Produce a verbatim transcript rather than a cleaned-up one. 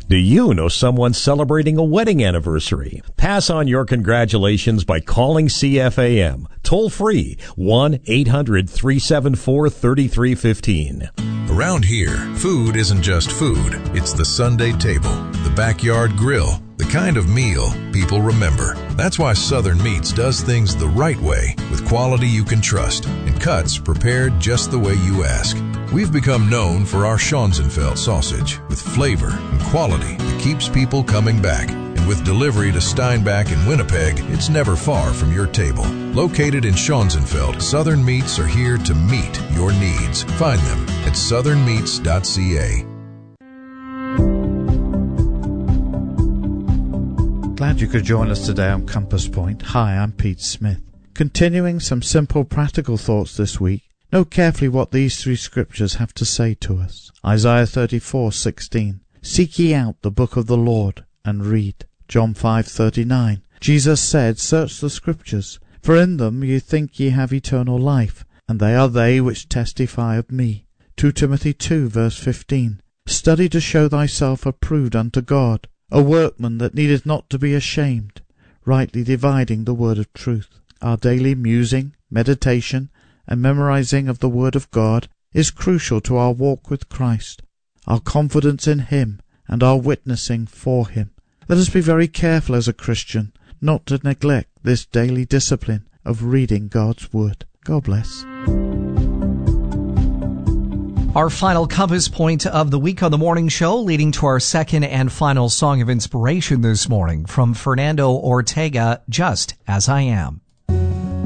Do you know someone celebrating a wedding anniversary? Pass on your congratulations by calling C F A M. Toll free, one eight hundred three seven four three three one five. Around here, food isn't just food. It's the Sunday table, the backyard grill, the kind of meal people remember. That's why Southern Meats does things the right way, with quality you can trust, and cuts prepared just the way you ask. We've become known for our Schonzenfeld sausage, with flavor and quality that keeps people coming back. And with delivery to Steinbach and Winnipeg, it's never far from your table. Located in Schonzenfeld, Southern Meats are here to meet your needs. Find them at southern meats dot c a. Glad you could join us today on Compass Point. Hi, I'm Pete Smith. Continuing some simple practical thoughts this week, note carefully what these three scriptures have to say to us. Isaiah thirty-four sixteen. Seek ye out the book of the Lord, and read. John five thirty-nine. Jesus said, Search the scriptures, for in them ye think ye have eternal life, and they are they which testify of me. Second Timothy two verse fifteen. Study to show thyself approved unto God, a workman that needeth not to be ashamed, rightly dividing the word of truth. Our daily musing, meditation, and memorizing of the Word of God is crucial to our walk with Christ, our confidence in Him, and our witnessing for Him. Let us be very careful as a Christian not to neglect this daily discipline of reading God's Word. God bless. Our final compass point of the week on the morning show, leading to our second and final song of inspiration this morning from Fernando Ortega, Just As I Am.